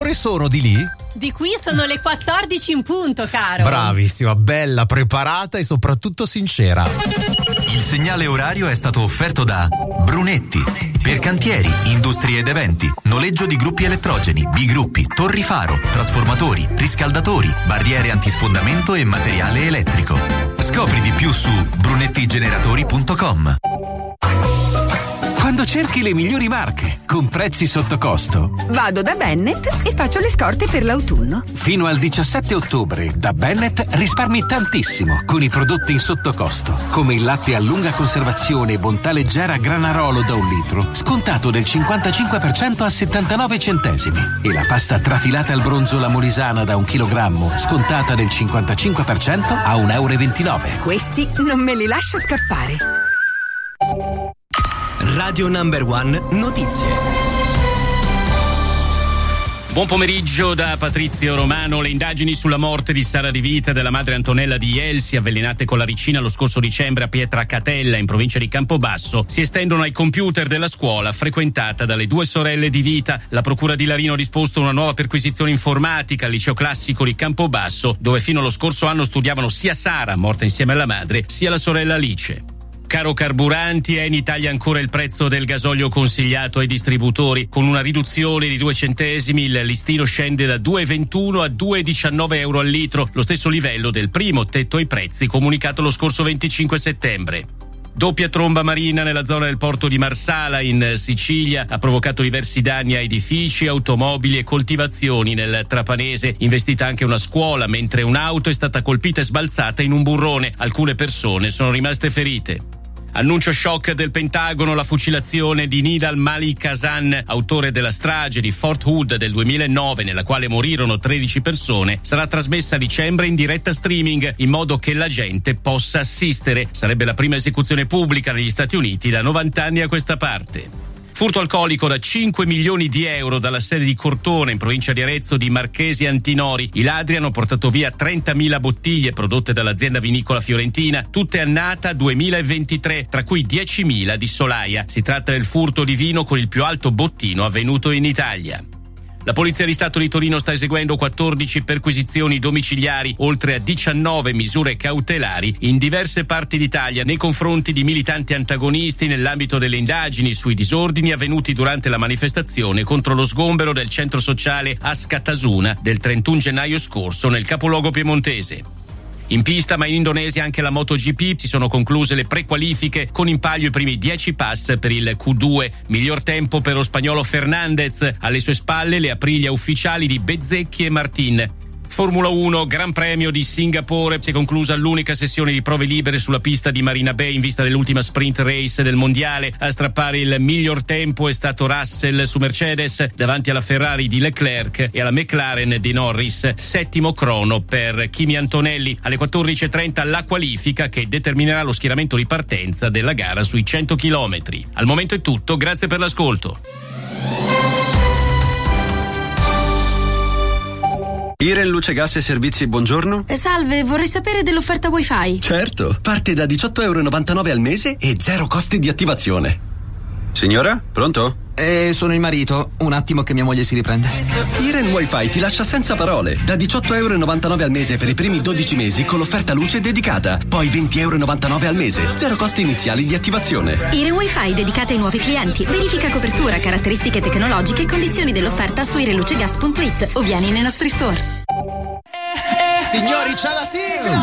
ore sono di lì? Di qui sono le 14 in punto, caro. Bravissima, bella, preparata e soprattutto sincera. Il segnale orario è stato offerto da Brunetti. Per cantieri, industrie ed eventi, noleggio di gruppi elettrogeni, bigruppi, torri faro, trasformatori, riscaldatori, barriere antisfondamento e materiale elettrico. Scopri di più su brunettigeneratori.com. Quando cerchi le migliori marche, con prezzi sotto costo, vado da Bennett e faccio le scorte per l'autunno. Fino al 17 ottobre, da Bennett risparmi tantissimo con i prodotti in sottocosto, come il latte a lunga conservazione Bontà Leggera Granarolo da 1 litro, scontato del 55% a 79 centesimi. E la pasta trafilata al bronzo La Molisana da 1 chilogrammo, scontata del 55% a 1,29 euro. Questi non me li lascio scappare. Radio Number One Notizie. Buon pomeriggio da Patrizio Romano. Le indagini sulla morte di Sara Di Vita e della madre Antonella Di Elsi, avvelenate con la ricina lo scorso dicembre a Pietracatella, in provincia di Campobasso, si estendono ai computer della scuola frequentata dalle 2 sorelle Di Vita. La procura di Larino ha disposto una nuova perquisizione informatica al liceo classico di Campobasso, dove fino allo scorso anno studiavano sia Sara, morta insieme alla madre, sia la sorella Alice. Caro carburanti, è in Italia ancora il prezzo del gasolio consigliato ai distributori. Con una riduzione di 2 centesimi il listino scende da 2,21 a 2,19 euro al litro, lo stesso livello del primo tetto ai prezzi comunicato lo scorso 25 settembre. Doppia tromba marina nella zona del porto di Marsala in Sicilia ha provocato diversi danni a edifici, automobili e coltivazioni nel Trapanese. Investita anche una scuola, mentre un'auto è stata colpita e sbalzata in un burrone. Alcune persone sono rimaste ferite. Annuncio shock del Pentagono: la fucilazione di Nidal Malik Hasan, autore della strage di Fort Hood del 2009, nella quale morirono 13 persone, sarà trasmessa a dicembre in diretta streaming, in modo che la gente possa assistere. Sarebbe la prima esecuzione pubblica negli Stati Uniti da 90 anni a questa parte. Furto alcolico da 5 milioni di euro dalla sede di Cortona, in provincia di Arezzo, di Marchesi Antinori. I ladri hanno portato via 30.000 bottiglie prodotte dall'azienda vinicola fiorentina, tutte annata 2023, tra cui 10.000 di Solaia. Si tratta del furto di vino con il più alto bottino avvenuto in Italia. La Polizia di Stato di Torino sta eseguendo 14 perquisizioni domiciliari, oltre a 19 misure cautelari in diverse parti d'Italia nei confronti di militanti antagonisti nell'ambito delle indagini sui disordini avvenuti durante la manifestazione contro lo sgombero del centro sociale Askatasuna del 31 gennaio scorso nel capoluogo piemontese. In pista, ma in Indonesia, anche la MotoGP, si sono concluse le prequalifiche con in palio i primi 10 pass per il Q2. Miglior tempo per lo spagnolo Fernandez, alle sue spalle le Aprilia ufficiali di Bezzecchi e Martin. Formula 1, Gran Premio di Singapore, si è conclusa l'unica sessione di prove libere sulla pista di Marina Bay in vista dell'ultima sprint race del mondiale. A strappare il miglior tempo è stato Russell su Mercedes davanti alla Ferrari di Leclerc e alla McLaren di Norris. Settimo crono per Kimi Antonelli. Alle 14.30 la qualifica che determinerà lo schieramento di partenza della gara sui 100 km. Al momento è tutto, grazie per l'ascolto. Iren Luce Gas e Servizi, buongiorno. Salve, vorrei sapere dell'offerta wifi. Certo, parte da 18,99 euro al mese e 0 costi di attivazione. Signora, pronto? Sono il marito, un attimo che mia moglie si riprende. Iren Wi-Fi ti lascia senza parole. Da 18,99 euro al mese per i primi 12 mesi con l'offerta luce dedicata. Poi 20,99 euro al mese, 0 costi iniziali di attivazione. Iren Wi-Fi dedicata ai nuovi clienti. Verifica copertura, caratteristiche tecnologiche e condizioni dell'offerta su irenlucegas.it o vieni nei nostri store. Signori, c'è la sigla!